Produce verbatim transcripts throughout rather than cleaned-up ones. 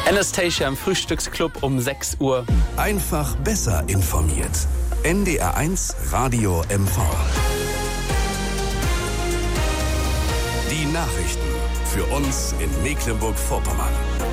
Anastasia im Frühstücksclub um sechs Uhr. Einfach besser informiert. N D R eins Radio M V. Die Nachrichten für uns in Mecklenburg-Vorpommern.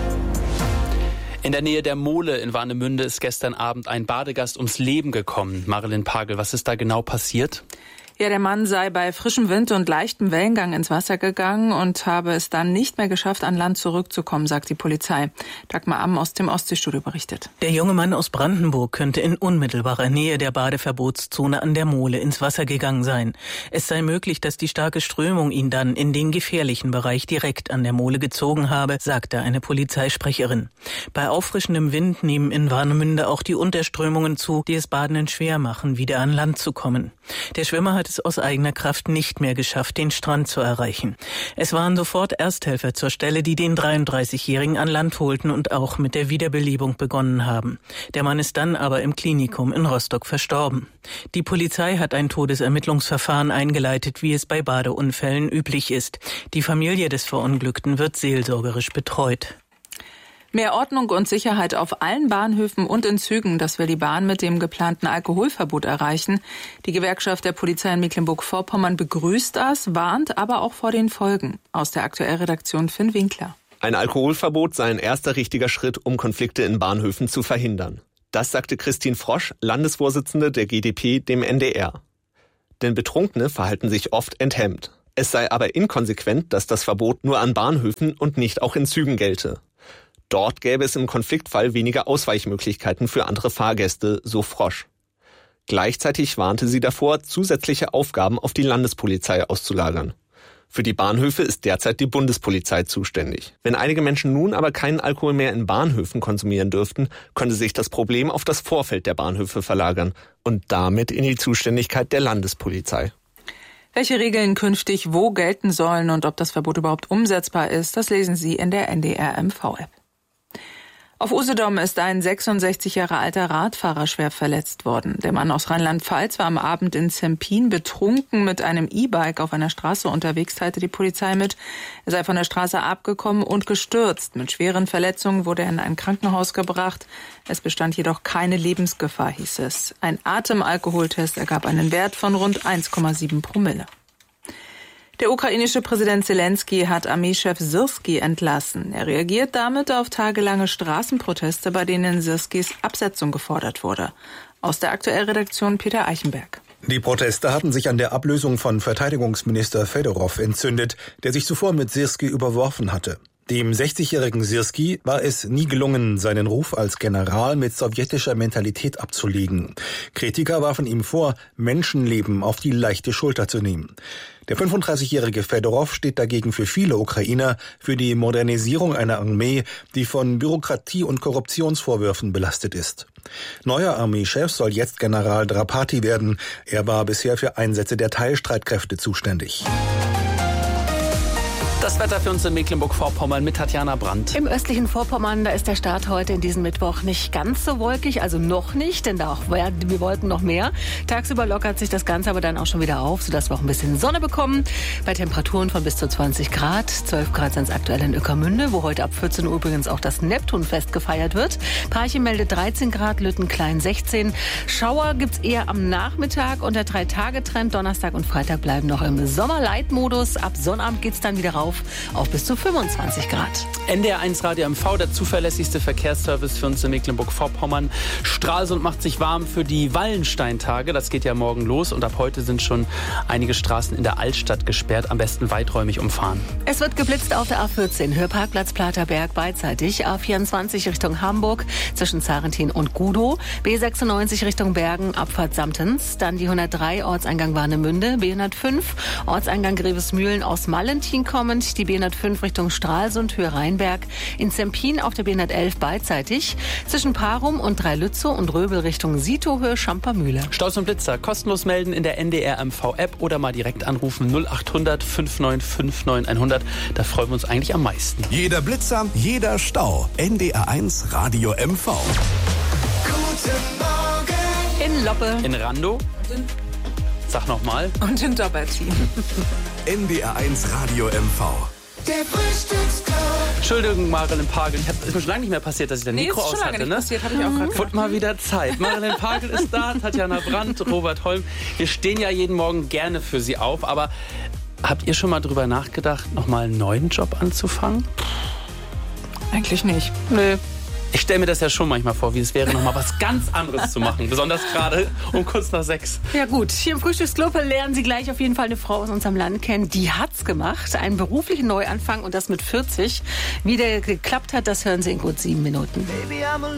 In der Nähe der Mole in Warnemünde ist gestern Abend ein Badegast ums Leben gekommen. Marilyn Pagel, was ist da genau passiert? Ja, der Mann sei bei frischem Wind und leichtem Wellengang ins Wasser gegangen und habe es dann nicht mehr geschafft, an Land zurückzukommen, sagt die Polizei. Dagmar Amm aus dem Ostseestudio berichtet. Der junge Mann aus Brandenburg könnte in unmittelbarer Nähe der Badeverbotszone an der Mole ins Wasser gegangen sein. Es sei möglich, dass die starke Strömung ihn dann in den gefährlichen Bereich direkt an der Mole gezogen habe, sagte eine Polizeisprecherin. Bei auffrischendem Wind nehmen in Warnemünde auch die Unterströmungen zu, die es Badenden schwer machen, wieder an Land zu kommen. Der Schwimmer hat es aus eigener Kraft nicht mehr geschafft, den Strand zu erreichen. Es waren sofort Ersthelfer zur Stelle, die den dreiunddreißigjährigen an Land holten und auch mit der Wiederbelebung begonnen haben. Der Mann ist dann aber im Klinikum in Rostock verstorben. Die Polizei hat ein Todesermittlungsverfahren eingeleitet, wie es bei Badeunfällen üblich ist. Die Familie des Verunglückten wird seelsorgerisch betreut. Mehr Ordnung und Sicherheit auf allen Bahnhöfen und in Zügen, das will die Bahn mit dem geplanten Alkoholverbot erreichen. Die Gewerkschaft der Polizei in Mecklenburg-Vorpommern begrüßt das, warnt aber auch vor den Folgen. Aus der Aktuellredaktion Finn Winkler. Ein Alkoholverbot sei ein erster richtiger Schritt, um Konflikte in Bahnhöfen zu verhindern. Das sagte Christine Frosch, Landesvorsitzende der G D P, dem N D R. Denn Betrunkene verhalten sich oft enthemmt. Es sei aber inkonsequent, dass das Verbot nur an Bahnhöfen und nicht auch in Zügen gelte. Dort gäbe es im Konfliktfall weniger Ausweichmöglichkeiten für andere Fahrgäste, so Frosch. Gleichzeitig warnte sie davor, zusätzliche Aufgaben auf die Landespolizei auszulagern. Für die Bahnhöfe ist derzeit die Bundespolizei zuständig. Wenn einige Menschen nun aber keinen Alkohol mehr in Bahnhöfen konsumieren dürften, könnte sich das Problem auf das Vorfeld der Bahnhöfe verlagern und damit in die Zuständigkeit der Landespolizei. Welche Regeln künftig wo gelten sollen und ob das Verbot überhaupt umsetzbar ist, das lesen Sie in der N D R M V-App. Auf Usedom ist ein sechsundsechzig Jahre alter Radfahrer schwer verletzt worden. Der Mann aus Rheinland-Pfalz war am Abend in Zempin betrunken mit einem E-Bike auf einer Straße unterwegs, teilte die Polizei mit. Er sei von der Straße abgekommen und gestürzt. Mit schweren Verletzungen wurde er in ein Krankenhaus gebracht. Es bestand jedoch keine Lebensgefahr, hieß es. Ein Atemalkoholtest ergab einen Wert von rund eins Komma sieben Promille. Der ukrainische Präsident Zelensky hat Armeechef Syrski entlassen. Er reagiert damit auf tagelange Straßenproteste, bei denen Syrskis Absetzung gefordert wurde. Aus der Aktuellredaktion Peter Eichenberg. Die Proteste hatten sich an der Ablösung von Verteidigungsminister Fedorow entzündet, der sich zuvor mit Syrski überworfen hatte. Dem sechzigjährigen Syrski war es nie gelungen, seinen Ruf als General mit sowjetischer Mentalität abzulegen. Kritiker warfen ihm vor, Menschenleben auf die leichte Schulter zu nehmen. Der fünfunddreißigjährige Fedorow steht dagegen für viele Ukrainer für die Modernisierung einer Armee, die von Bürokratie und Korruptionsvorwürfen belastet ist. Neuer Armeechef soll jetzt General Drapati werden. Er war bisher für Einsätze der Teilstreitkräfte zuständig. Das Wetter für uns in Mecklenburg-Vorpommern mit Tatjana Brandt. Im östlichen Vorpommern, da ist der Start heute in diesem Mittwoch nicht ganz so wolkig, also noch nicht, denn da auch wir wollten noch mehr. Tagsüber lockert sich das Ganze aber dann auch schon wieder auf, sodass wir auch ein bisschen Sonne bekommen. Bei Temperaturen von bis zu zwanzig Grad, zwölf Grad sind es aktuell in Ueckermünde, wo heute ab vierzehn Uhr übrigens auch das Neptunfest gefeiert wird. Parchim meldet dreizehn Grad, Lüttenklein sechzehn. Schauer gibt's eher am Nachmittag und der Drei-Tage-Trend Donnerstag und Freitag bleiben noch im Sommerleitmodus. Ab Sonnabend geht's dann wieder rauf auf bis zu fünfundzwanzig Grad. N D R eins Radio M V, der zuverlässigste Verkehrsservice für uns in Mecklenburg-Vorpommern. Stralsund macht sich warm für die Wallensteintage. Das geht ja morgen los und ab heute sind schon einige Straßen in der Altstadt gesperrt. Am besten weiträumig umfahren. Es wird geblitzt auf der A vierzehn, Hörparkplatz Platerberg beidseitig. A vierundzwanzig Richtung Hamburg zwischen Zarentin und Gudow. B sechsundneunzig Richtung Bergen, Abfahrt Samtens. Dann die hundertdrei, Orteingang Warnemünde. B hundertfünf, Ortseingang Grevesmühlen aus Mallentin kommend. Die B hundertfünf Richtung Stralsund, Höhe Rheinberg. In Zempin auf der B hundertelf beidseitig. Zwischen Parum und Dreilützow und Röbel Richtung Sito, Höhe Schampermühle. Staus und Blitzer kostenlos melden in der N D R M V-App oder mal direkt anrufen null acht hundert fünfundneunzig neunundfünfzig hundert. Da freuen wir uns eigentlich am meisten. Jeder Blitzer, jeder Stau. N D R eins Radio M V. Guten Morgen. In Loppe. In Randow. Sag nochmal. Und in Dobbertin. N D R eins Radio M V. Der Frühstücksclub. Entschuldigung, Marilyn Pagel. Ich hab, ist mir schon lange nicht mehr passiert, dass ich dein Nee, Mikro ist schon aus lange hatte. nicht Ne? passiert, habe ich auch gerade gedacht. Wird mal wieder Zeit. Marilyn Pagel ist da, Tatjana Brandt, Robert Holm. Wir stehen ja jeden Morgen gerne für Sie auf, aber habt ihr schon mal drüber nachgedacht, nochmal einen neuen Job anzufangen? Eigentlich nicht. Nö. Ich stelle mir das ja schon manchmal vor, wie es wäre, nochmal was ganz anderes zu machen. Besonders gerade um kurz nach sechs. Ja gut, hier im Frühstücksclub lernen Sie gleich auf jeden Fall eine Frau aus unserem Land kennen. Die hat's gemacht, einen beruflichen Neuanfang und das mit vierzig. Wie der geklappt hat, das hören Sie in gut sieben Minuten.